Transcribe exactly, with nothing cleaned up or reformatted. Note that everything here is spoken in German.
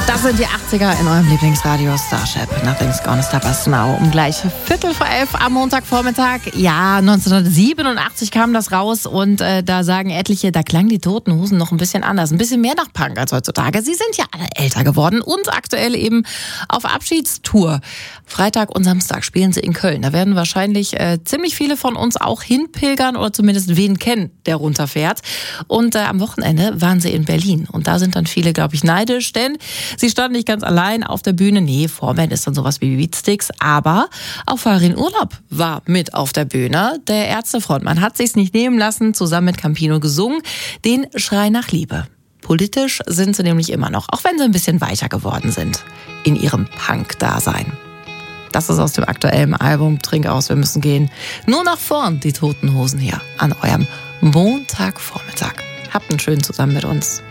Das sind die achtziger in eurem Lieblingsradio Starship. Nothing's gonna stop us now. Um gleich Viertel vor elf am Montagvormittag. Ja, neunzehnhundertsiebenundachtzig kam das raus und äh, da sagen etliche, da klangen die Toten Hosen noch ein bisschen anders. Ein bisschen mehr nach Punk als heutzutage. Sie sind ja alle älter geworden und aktuell eben auf Abschiedstour. Freitag und Samstag spielen sie in Köln. Da werden wahrscheinlich äh, ziemlich viele von uns auch hinpilgern oder zumindest wen kennen, der runterfährt. Und äh, am Wochenende waren sie in Berlin. Und da sind dann viele, glaube ich, neidisch, denn sie standen nicht ganz allein auf der Bühne. Nee, Vorband ist dann sowas wie Beatsticks. Aber auch Farin Urlaub war mit auf der Bühne. Der Ärztefrontmann hat sich's nicht nehmen lassen, zusammen mit Campino gesungen, den Schrei nach Liebe. Politisch sind sie nämlich immer noch, auch wenn sie ein bisschen weicher geworden sind in ihrem Punk-Dasein. Das ist aus dem aktuellen Album Trink aus, wir müssen gehen. Nur nach vorn, die Toten Hosen hier an eurem Montagvormittag. Habt einen schönen zusammen mit uns.